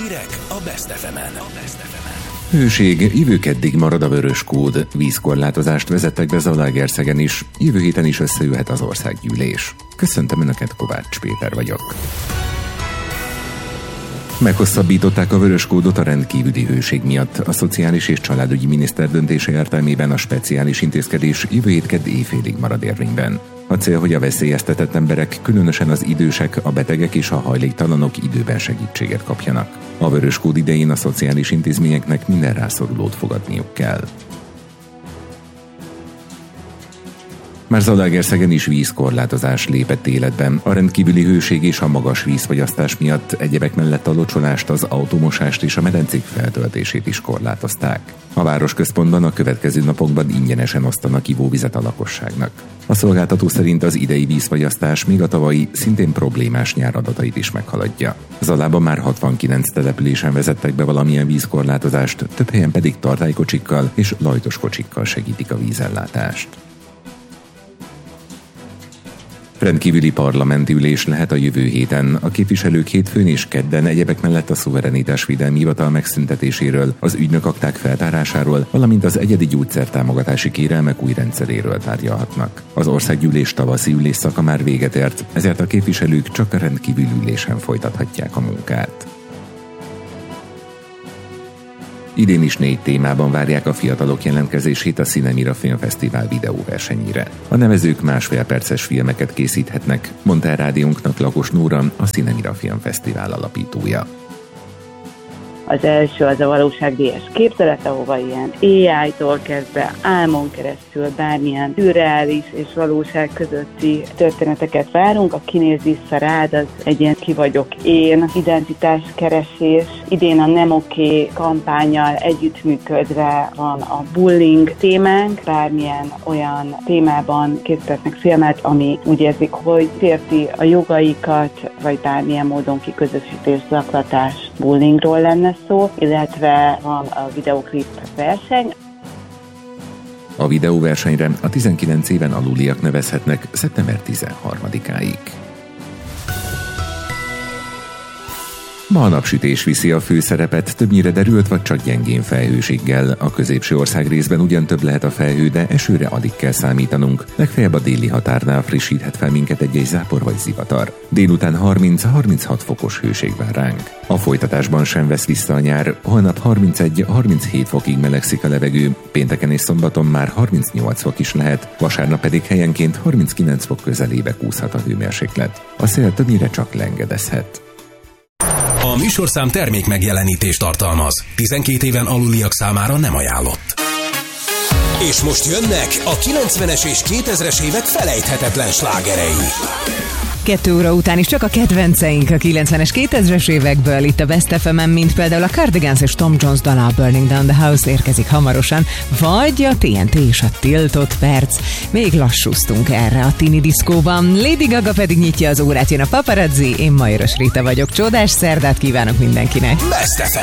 Hírek a Best FM-en. Hőség, jövő keddig marad a vörös kód. Vízkorlátozást vezettek be Zalaegerszegen is. Jövő héten is összejöhet az országgyűlés. Köszöntöm Önöket, Kovács Péter vagyok. Meghosszabbították a vörös kódot a rendkívüli hőség miatt. A Szociális és Családügyi Miniszter döntése értelmében a speciális intézkedés jövő hét kedd éjfélig marad érvényben. A cél, hogy a veszélyeztetett emberek, különösen az idősek, a betegek és a hajléktalanok időben segítséget kapjanak. A vörös kód idején a szociális intézményeknek minden rászorulót fogadniuk kell. Már Zalaegerszegen is vízkorlátozás lépett életben. A rendkívüli hőség és a magas vízfogyasztás miatt egyebek mellett a locsolást, az automosást és a medencék feltöltését is korlátozták. A városközpontban a következő napokban ingyenesen osztanak ivóvizet a lakosságnak. A szolgáltató szerint az idei vízfogyasztás még a tavalyi, szintén problémás nyár adatait is meghaladja. Zalában már 69 településen vezettek be valamilyen vízkorlátozást, több helyen pedig tartálykocsikkal és lajtos kocsikkal segítik a vízellátást. Rendkívüli parlamenti ülés lehet a jövő héten. A képviselők hétfőn és kedden egyebek mellett a szuverenitásvédelmi hivatal megszüntetéséről, az ügynökakták feltárásáról, valamint az egyedi gyógyszertámogatási kérelmek új rendszeréről tárgyalhatnak. Az országgyűlés tavaszi ülésszaka már véget ért, ezért a képviselők csak a rendkívüli ülésen folytathatják a munkát. Idén is 4 témában várják a fiatalok jelentkezését a Cinemira Filmfesztivál videóversenyére. A nevezők 1,5 perces filmeket készíthetnek, mondta el rádiónknak Lakos Nóra, a Cinemira Filmfesztivál alapítója. Az első az a valóságdíjas képzelet, ahova ilyen AI-tól kezdve álmon keresztül bármilyen szürreális és valóság közötti történeteket várunk. A Kinéz vissza rád, az egy ilyen ki vagyok én, identitáskeresés. Idén a Nem Oké kampánnyal együttműködve van a bullying témánk. Bármilyen olyan témában készítetnek filmet, ami úgy érzik, hogy sérti a jogaikat, vagy bármilyen módon kiközösítés, zaklatás, bullyingról lenne szó, illetve van a videoklip verseny. A videóversenyre a 19 éven aluliak nevezhetnek szeptember 13-áig. Ma a napsütés viszi a főszerepet, többnyire derült vagy csak gyengén felhőséggel. A középső ország részben ugyan több lehet a felhő, de esőre alig kell számítanunk. Legfeljebb a déli határnál frissíthet fel minket egy zápor vagy zivatar. Délután 30-36 fokos hőség vár ránk. A folytatásban sem vesz vissza a nyár, holnap 31-37 fokig melegszik a levegő, pénteken és szombaton már 38 fok is lehet, vasárnap pedig helyenként 39 fok közelébe kúszhat a hőmérséklet. A szél többnyire csak lengedezhet. A műsorszám termék megjelenítést tartalmaz. 12 éven aluliak számára nem ajánlott. És most jönnek a 90-es és 2000-es évek felejthetetlen slágerei. 2 óra után is csak a kedvenceink a 90-es 2000-es évekből itt a Best FM-en, mint például a Cardigans és Tom Jones dala Burning Down the House érkezik hamarosan, vagy a TNT és a Tiltott perc. Még lassúztunk erre a tini diszkóban. Lady Gaga pedig nyitja az órát, jön a Paparazzi, én Majoros Rita vagyok. Csodás szerdát kívánok mindenkinek! Best FM!